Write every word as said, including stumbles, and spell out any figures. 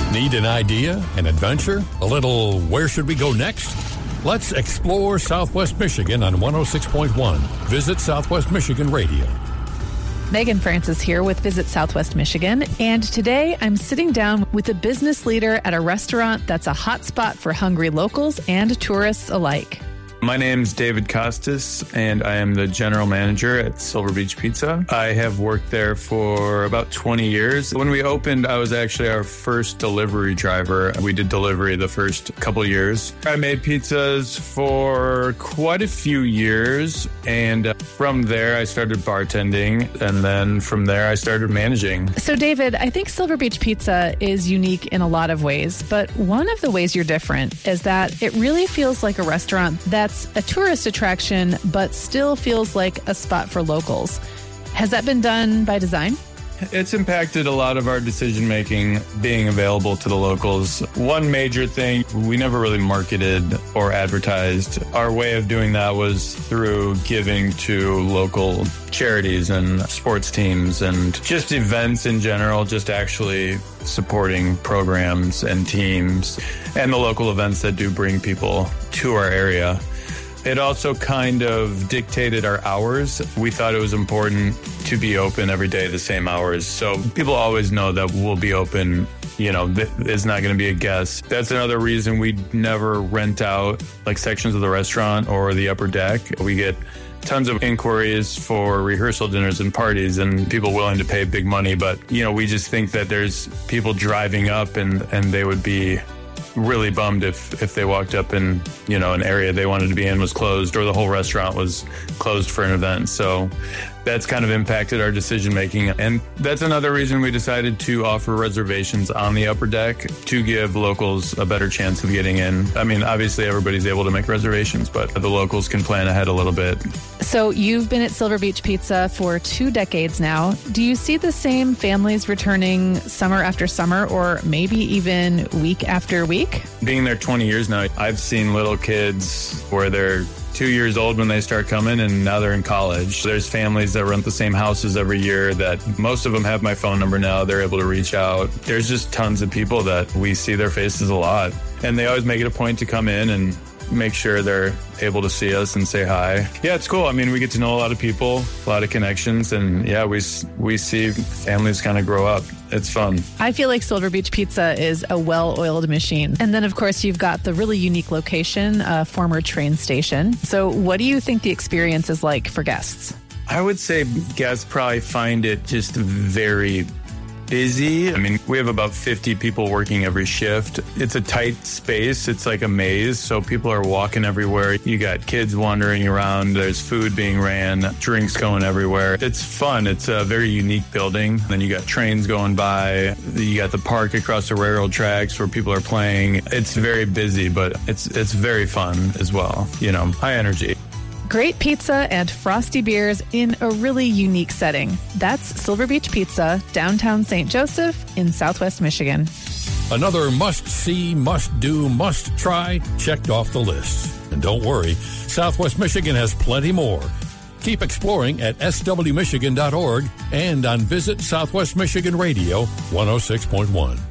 Need an idea, an adventure, a little where should we go next? Let's explore Southwest Michigan on one oh six point one. Visit Southwest Michigan Radio. Megan Francis here with Visit Southwest Michigan, and today I'm sitting down with a business leader at a restaurant that's a hotspot for hungry locals and tourists alike. My name's David Costas, and I am the general manager at Silver Beach Pizza. I have worked there for about twenty years. When we opened, I was actually our first delivery driver. We did delivery the first couple years. I made pizzas for quite a few years, and from there I started bartending, and then from there I started managing. So David, I think Silver Beach Pizza is unique in a lot of ways, but one of the ways you're different is that it really feels like a restaurant that a tourist attraction, but still feels like a spot for locals. Has that been done by design? It's impacted a lot of our decision-making being available to the locals. One major thing, we never really marketed or advertised. Our way of doing that was through giving to local charities and sports teams and just events in general, just actually supporting programs and teams and the local events that do bring people to our area. It also kind of dictated our hours. We thought it was important to be open every day the same hours. So people always know that we'll be open, you know, it's not going to be a guess. That's another reason we never rent out like sections of the restaurant or the upper deck. We get tons of inquiries for rehearsal dinners and parties and people willing to pay big money. But, you know, we just think that there's people driving up and, and they would be really bummed if if they walked up and, you know, an area they wanted to be in was closed or the whole restaurant was closed for an event. So that's kind of impacted our decision making. And that's another reason we decided to offer reservations on the upper deck to give locals a better chance of getting in. I mean, obviously everybody's able to make reservations, but the locals can plan ahead a little bit. So you've been at Silver Beach Pizza for two decades now. Do you see the same families returning summer after summer or maybe even week after week? Being there twenty years now, I've seen little kids where they're two years old when they start coming and now they're in college. There's families that rent the same houses every year that most of them have my phone number now. They're able to reach out. There's just tons of people that we see their faces a lot. And they always make it a point to come in and make sure they're able to see us and say hi. Yeah, it's cool. I mean, we get to know a lot of people, a lot of connections, and yeah, we we see families kind of grow up. It's fun. I feel like Silver Beach Pizza is a well-oiled machine. And then, of course, you've got the really unique location, a former train station. So what do you think the experience is like for guests? I would say guests probably find it just very busy. I mean, we have about fifty people working every shift. It's a tight space. It's like a maze. So people are walking everywhere. You got kids wandering around. There's food being ran, drinks going everywhere. It's fun. It's a very unique building. Then you got trains going by. You got the park across the railroad tracks where people are playing. It's very busy, but it's it's very fun as well. You know, high energy. Great pizza and frosty beers in a really unique setting. That's Silver Beach Pizza, downtown Saint Joseph in Southwest Michigan. Another must-see, must-do, must-try checked off the list. And don't worry, Southwest Michigan has plenty more. Keep exploring at s w michigan dot org and on Visit Southwest Michigan Radio one oh six point one.